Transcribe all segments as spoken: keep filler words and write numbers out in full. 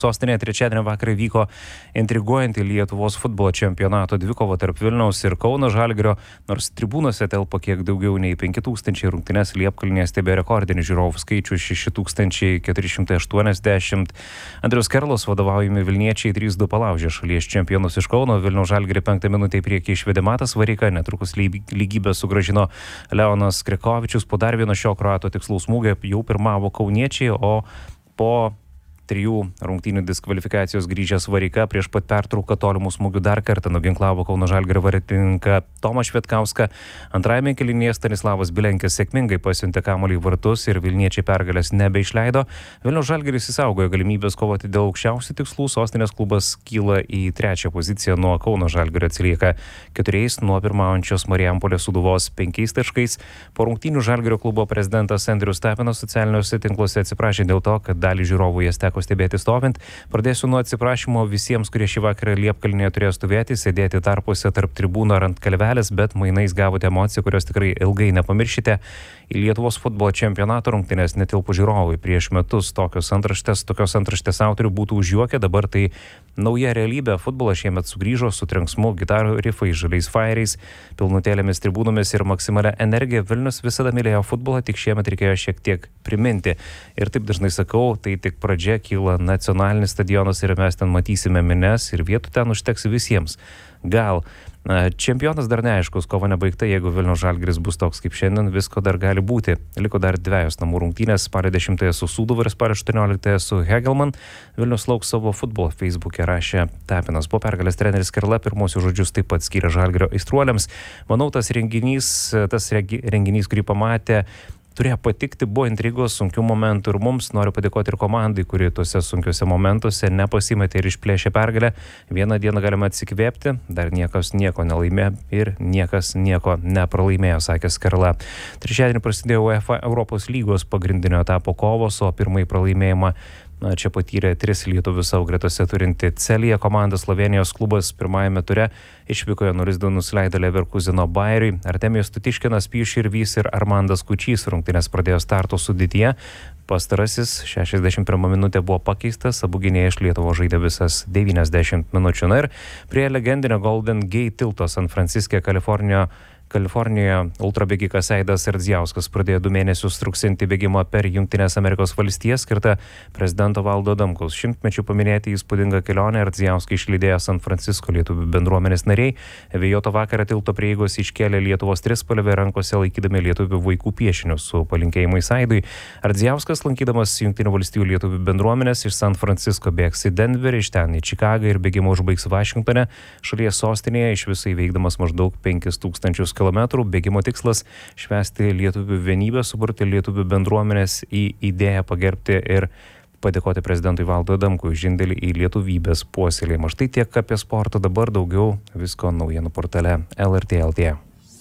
Sostinėje trečiadienio vakarą vyko intriguojanti Lietuvos futbolo čempionato dvikova tarp Vilniaus ir Kauno Žalgirio, nors tribūnose telpa kiek daugiau nei penki tūkstančiai, rungtynes Liepkalnyje stebėjo rekordinį žiūrovų skaičių šeši tūkstančiai keturi šimtai aštuoniasdešimt. Andriaus Kerlos vadovaujami Vilniečiai trys du palaužė šalies čempionus iš Kauno. Vilniaus Žalgirį penktą minutę į priekį išvedė Matas Vareika, netrukus lygybę sugrąžino Leonas Krekovičius. Po dar vieno šio kroato tikslaus smūgio jau pirmavo kauniečiai, o po trijų rungtynių diskvalifikacijos grįžęs Vareika prieš pat pertrauką tolimų smūgių dar kartą nuginklavo Kauno Žalgirio vartininką Tomą Švetkauską. Antrajame kėlinyje Stanislavas Bilenkis sėkmingai pasiuntė kamuolį į vartus ir Vilniečiai pergalės nebeišleido. Vilniaus Žalgiris išsaugojo galimybės kovoti dėl aukščiausių tikslų. Sostinės klubas kyla į trečią poziciją, nuo Kauno Žalgirio atsilieka keturiais nuo pirmaujančios Marijampolės Sūduvos penkiais taškais. Po rungtynių Žalgirio klubo prezidentas Andrius Tapinas socialiniuose tinkluose atsiprašė dėl to, kad dalį žiūrovų jas teko stebėti stovint. Pradėsiu nuo atsiprašymo visiems, kurie šį vakarą Liepkalnyje turėjo stovėti, sėdėti tarpuose tarp tribūnų ar ant kalvelės, bet mainais gavote emociją, kurios tikrai ilgai nepamiršite. Į Lietuvos futbolo čempionato rungtynes netilpo žiūrovai. Prieš metus tokios antraštės, tokios antraštės autorių būtų užjuokę, dabar tai nauja realybė. Futbolas šiemet sugrįžo su trenksmu, gitarų rifais, žaliais fairiais, pilnutėlėmis tribūnomis ir maksimalia energija. Vilnius visada mylėjo futbolą, tik šiemet reikėjo šiek tiek priminti. Ir taip dažnai sakau, tai tik pradžia, kyla nacionalinis stadionas ir mes ten matysime minias ir vietų ten užteks visiems. Gal čempionas dar neaiškus, kova nebaigta, jeigu Vilniaus Žalgiris bus toks kaip šiandien, visko dar gali būti. Liko dar dvejos namų rungtynės, spalio dešimtąją su Sūduva ir spalio aštuonioliktąją su Hegelman. Vilnius lauks savo futbolo, Facebook'e rašė Tapinas. Po pergalės treneris Kerla pirmosius žodžius taip pat skyrė Žalgirio aistruoliams. Manau, tas renginys, tas renginys, kurį pamatė, turėjo patikti, buvo intrigos, sunkių momentų ir mums. Noriu padėkoti ir komandai, kuri tuose sunkiuose momentuose nepasimetė ir išplėšė pergalę. Vieną dieną galime atsikvėpti, dar niekas nieko nelaimė ir niekas nieko nepralaimėjo, sakė Skarla. Trečiadienį prasidėjo UEFA Europos lygos pagrindinio etapo kovos, o pirmąjį pralaimėjimą Na, čia patyrė tris lietuvius savo gretose turinti Celija komanda. Slovenijos klubas pirmajame ture išvykoje nulis du nusileido Leverkuseno Bayeriui. Artemijus Tutiškinas, Pijus Širvys ir Armandas Kučys rungtynes pradėjo starto sudėtyje. Pastarasis šešiasdešimt pirmą minutę buvo pakeistas, abu gynėjai iš Lietuvos žaidė visas devyniasdešimt minučių. Na ir prie legendinio Golden Gate tilto San Franciske, Kalifornijoje Kalifornijoje ultrabėgikas Aidas Ardzijauskas pradėjo du mėnesius truksiantį bėgimą per Jungtines Amerikos valstijas, skirtą prezidento Valdo Adamkaus šimtmečių paminėti įspūdingą kelionę. Ardzijauską išlydėjo San Francisko lietuvių bendruomenės nariai. Vėjoto vakarą tilto prieigos iškėlė Lietuvos trispalvę, rankose laikydami lietuvių vaikų piešinius su palinkėjimais Aidui. Ardzijauskas, lankydamas Jungtinių valstijų lietuvių bendruomenės, iš San Francisko bėgs į Denverį, iš ten į Čikagą ir bėgimą užbaigs Vašingtone, šalies sostinėje, iš viso įveikdamas maždaug penkis tūkstančius kilometrų. Bėgimo tikslas – švęsti lietuvių vienybę, suburti lietuvių bendruomenės į idėją pagerbti ir padėkoti prezidentui Valdui Adamkui už indėlį į lietuvybės puoselėjimą. Štai tiek apie sportą, dabar daugiau visko naujienų portale L R T L T.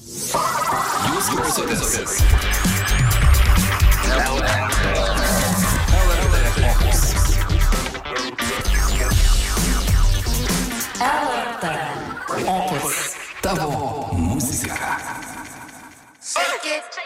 Jūs klausotės L R T Opus. Tavo muzika.